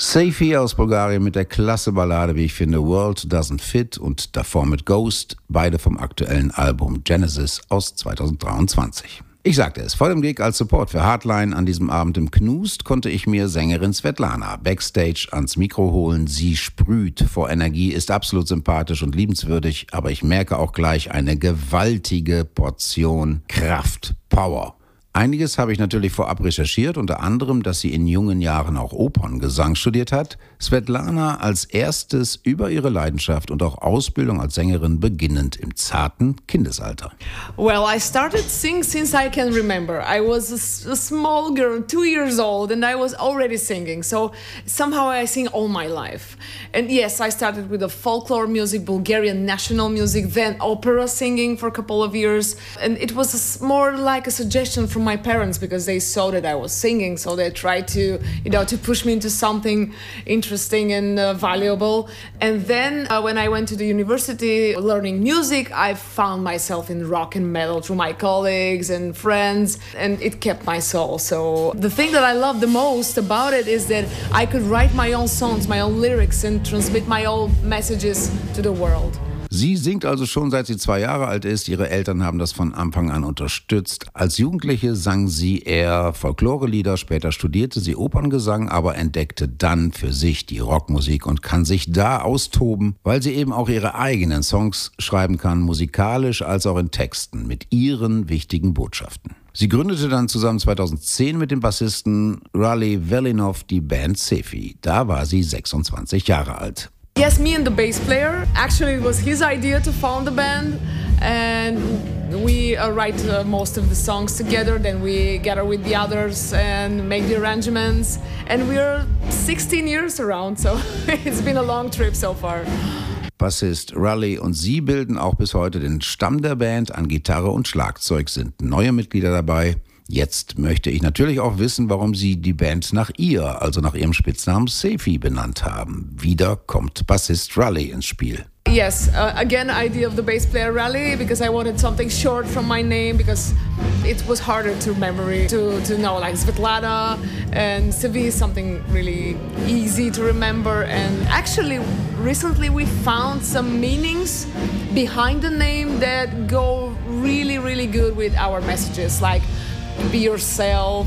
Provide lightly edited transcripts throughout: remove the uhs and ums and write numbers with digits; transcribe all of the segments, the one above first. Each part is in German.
Saifi aus Bulgarien mit der klasse Ballade, wie ich finde, World Doesn't Fit und davor mit Ghost, beide vom aktuellen Album Genesis aus 2023. Ich sagte es, vor dem Gig als Support für Hardline an diesem Abend im Knust konnte ich mir Sängerin Svetlana Backstage ans Mikro holen. Sie sprüht vor Energie, ist absolut sympathisch und liebenswürdig, aber ich merke auch gleich eine gewaltige Portion Kraft, Power. Einiges habe ich natürlich vorab recherchiert, unter anderem, dass sie in jungen Jahren auch Operngesang studiert hat. Svetlana als erstes über ihre Leidenschaft und auch Ausbildung als Sängerin beginnend im zarten Kindesalter. Well, I started singing since I can remember. I was a small girl, 2 years old, and I was already singing. So somehow I sing all my life. And yes, I started with the folklore music, Bulgarian national music, then opera singing for a couple of years. And it was more like a suggestion from my parents because they saw that I was singing, so they tried to push me into something interesting and valuable. And then when I went to the university learning music, I found myself in rock and metal through my colleagues and friends, and it kept my soul. So the thing that I love the most about it is that I could write my own songs, my own lyrics, and transmit my own messages to the world. Sie singt also schon seit sie 2 Jahre alt ist. Ihre Eltern haben das von Anfang an unterstützt. Als Jugendliche sang sie eher Folklorelieder, später studierte sie Operngesang, aber entdeckte dann für sich die Rockmusik und kann sich da austoben, weil sie eben auch ihre eigenen Songs schreiben kann, musikalisch als auch in Texten, mit ihren wichtigen Botschaften. Sie gründete dann zusammen 2010 mit dem Bassisten Rally Velinov die Band Saifi. Da war sie 26 Jahre alt. Yes, me and the bass player. Actually, it was his idea to found the band, and we write most of the songs together. Then we gather with the others and make the arrangements. And we're 16 years around, so it's been a long trip so far. Bassist Rally und sie bilden auch bis heute den Stamm der Band. An Gitarre und Schlagzeug sind neue Mitglieder dabei. Jetzt möchte ich natürlich auch wissen, warum Sie die Band nach ihr, also nach ihrem Spitznamen Saifi, benannt haben. Wieder kommt Bassist Rally ins Spiel. Yes, again, idea of the bass player Rally, because I wanted something short from my name, because it was harder to remember, to know, like Svetlana, and Saifi is something really easy to remember. And actually, recently we found some meanings behind the name that go really, really good with our messages, like to be yourself,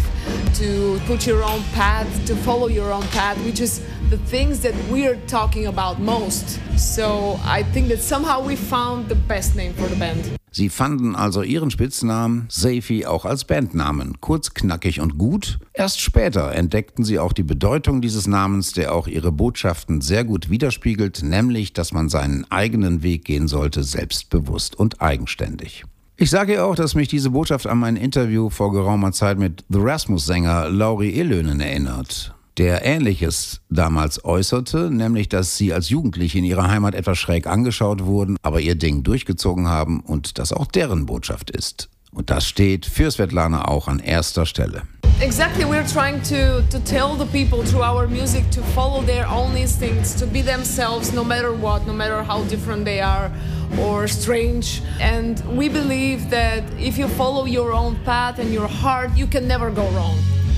to put your own path, to follow your own path, which is the things that we're talking about most. So I think that somehow we found the best name for the band. Sie fanden also ihren Spitznamen Saifi auch als Bandnamen, kurz, knackig und gut. Erst später entdeckten sie auch die Bedeutung dieses Namens, der auch ihre Botschaften sehr gut widerspiegelt, nämlich, dass man seinen eigenen Weg gehen sollte, selbstbewusst und eigenständig. Ich sage ihr auch, dass mich diese Botschaft an mein Interview vor geraumer Zeit mit The Rasmus-Sänger Lauri Ilönen erinnert, der Ähnliches damals äußerte, nämlich, dass sie als Jugendliche in ihrer Heimat etwas schräg angeschaut wurden, aber ihr Ding durchgezogen haben und das auch deren Botschaft ist. Und das steht für Svetlana auch an erster Stelle. Exactly, we're trying to tell the people through our music to follow their own instincts, to be themselves no matter what, no matter how different they are or strange. And we believe that if you follow your own path and your heart, you can never go wrong.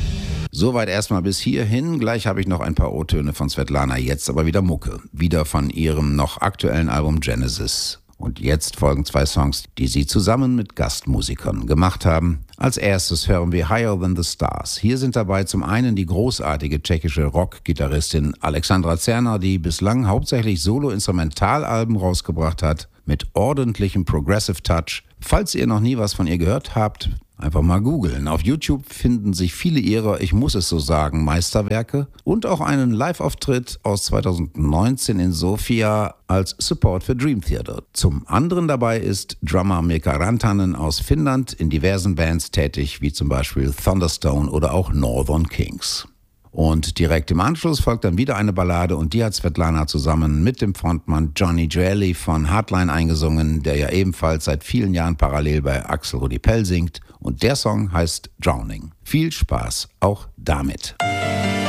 Soweit erstmal bis hierhin. Gleich habe ich noch ein paar O-Töne von Svetlana, jetzt aber wieder Mucke. Wieder von ihrem noch aktuellen Album Genesis. Und jetzt folgen 2 Songs, die sie zusammen mit Gastmusikern gemacht haben. Als erstes hören wir Higher Than the Stars. Hier sind dabei zum einen die großartige tschechische Rock-Gitarristin Alexandra Zerner, die bislang hauptsächlich Solo-Instrumentalalben rausgebracht hat, mit ordentlichem Progressive Touch. Falls ihr noch nie was von ihr gehört habt, einfach mal googeln. Auf YouTube finden sich viele ihrer, ich muss es so sagen, Meisterwerke und auch einen Live-Auftritt aus 2019 in Sofia als Support für Dream Theater. Zum anderen dabei ist Drummer Mirka Rantanen aus Finnland, in diversen Bands tätig, wie zum Beispiel Thunderstone oder auch Northern Kings. Und direkt im Anschluss folgt dann wieder eine Ballade und die hat Svetlana zusammen mit dem Frontmann Johnny Gioeli von Hardline eingesungen, der ja ebenfalls seit vielen Jahren parallel bei Axel Rudi Pell singt. Und der Song heißt Drowning. Viel Spaß auch damit.